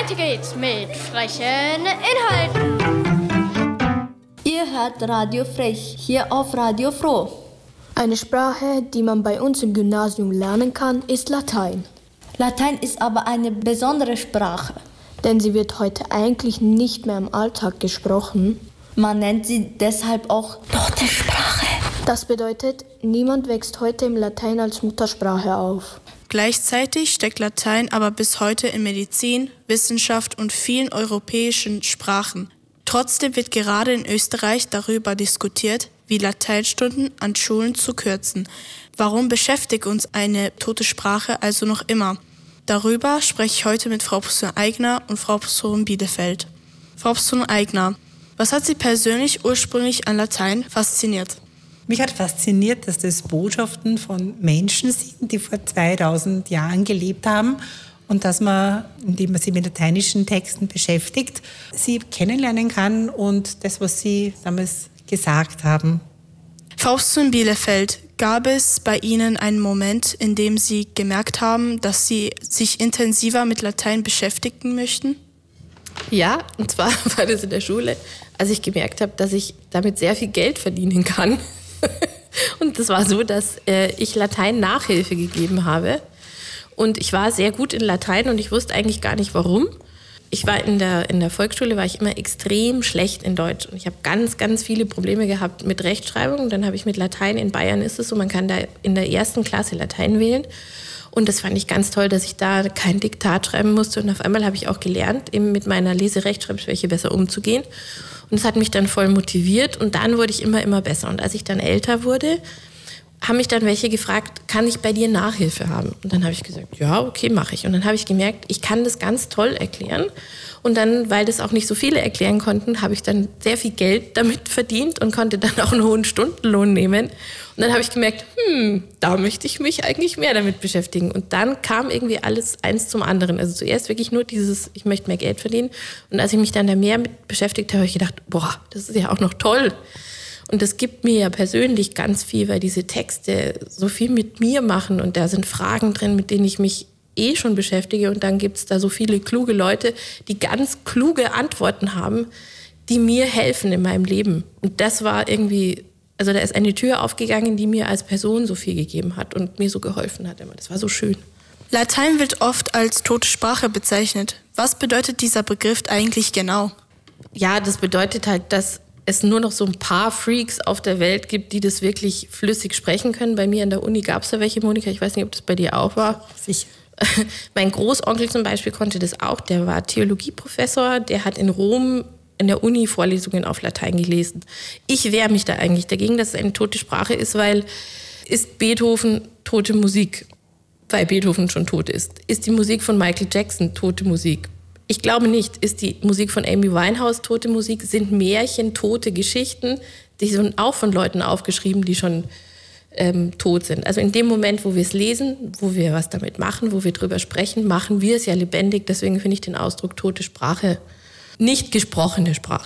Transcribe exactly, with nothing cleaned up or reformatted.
Weiter geht's mit frechen Inhalten. Ihr hört Radio Frech, hier auf Radio Froh. Eine Sprache, die man bei uns im Gymnasium lernen kann, ist Latein. Latein ist aber eine besondere Sprache. Denn sie wird heute eigentlich nicht mehr im Alltag gesprochen. Man nennt sie deshalb auch tote Sprache. Das bedeutet, niemand wächst heute im Latein als Muttersprache auf. Gleichzeitig steckt Latein aber bis heute in Medizin, Wissenschaft und vielen europäischen Sprachen. Trotzdem wird gerade in Österreich darüber diskutiert, wie Lateinstunden an Schulen zu kürzen. Warum beschäftigt uns eine tote Sprache also noch immer? Darüber spreche ich heute mit Frau Professorin Eigner und Frau Professorin Bielefeld. Frau Professorin Eigner, was hat Sie persönlich ursprünglich an Latein fasziniert? Mich hat fasziniert, dass das Botschaften von Menschen sind, die vor zweitausend Jahren gelebt haben und dass man, indem man sich mit lateinischen Texten beschäftigt, sie kennenlernen kann und das, was sie damals gesagt haben. Frau Professorin Bielefeld, gab es bei Ihnen einen Moment, in dem Sie gemerkt haben, dass Sie sich intensiver mit Latein beschäftigen möchten? Ja, und zwar war das in der Schule, als ich gemerkt habe, dass ich damit sehr viel Geld verdienen kann. Und das war so, dass äh, ich Latein Nachhilfe gegeben habe. Und ich war sehr gut in Latein und ich wusste eigentlich gar nicht, warum. Ich war in der, in der Volksschule, war ich immer extrem schlecht in Deutsch. Und ich habe ganz, ganz viele Probleme gehabt mit Rechtschreibung. Und dann habe ich mit Latein, in Bayern ist es so, man kann da in der ersten Klasse Latein wählen. Und das fand ich ganz toll, dass ich da kein Diktat schreiben musste. Und auf einmal habe ich auch gelernt, eben mit meiner Lese-Rechtschreibschwäche besser umzugehen. Und das hat mich dann voll motiviert. Und dann wurde ich immer, immer besser. Und als ich dann älter wurde, haben mich dann welche gefragt, kann ich bei dir Nachhilfe haben? Und dann habe ich gesagt, ja, okay, mache ich. Und dann habe ich gemerkt, ich kann das ganz toll erklären. Und dann, weil das auch nicht so viele erklären konnten, habe ich dann sehr viel Geld damit verdient und konnte dann auch einen hohen Stundenlohn nehmen. Und dann habe ich gemerkt, hm, da möchte ich mich eigentlich mehr damit beschäftigen. Und dann kam irgendwie alles eins zum anderen. Also zuerst wirklich nur dieses, ich möchte mehr Geld verdienen. Und als ich mich dann da mehr mit beschäftigt habe, habe ich gedacht, boah, das ist ja auch noch toll. Und das gibt mir ja persönlich ganz viel, weil diese Texte so viel mit mir machen und da sind Fragen drin, mit denen ich mich eh schon beschäftige und dann gibt es da so viele kluge Leute, die ganz kluge Antworten haben, die mir helfen in meinem Leben. Und das war irgendwie, also da ist eine Tür aufgegangen, die mir als Person so viel gegeben hat und mir so geholfen hat immer. Das war so schön. Latein wird oft als tote Sprache bezeichnet. Was bedeutet dieser Begriff eigentlich genau? Ja, das bedeutet halt, dass es nur noch so ein paar Freaks auf der Welt gibt, die das wirklich flüssig sprechen können. Bei mir an der Uni gab es da welche, Monika, ich weiß nicht, ob das bei dir auch war. Sicher. Mein Großonkel zum Beispiel konnte das auch, der war Theologieprofessor, der hat in Rom in der Uni Vorlesungen auf Latein gelesen. Ich wehre mich da eigentlich dagegen, dass es eine tote Sprache ist, weil ist Beethoven tote Musik, weil Beethoven schon tot ist? Ist die Musik von Michael Jackson tote Musik? Ich glaube nicht. Ist die Musik von Amy Winehouse tote Musik? Sind Märchen tote Geschichten? Die sind auch von Leuten aufgeschrieben, die schon ähm, tot sind. Also in dem Moment, wo wir es lesen, wo wir was damit machen, wo wir drüber sprechen, machen wir es ja lebendig. Deswegen finde ich den Ausdruck tote Sprache nicht gesprochene Sprache.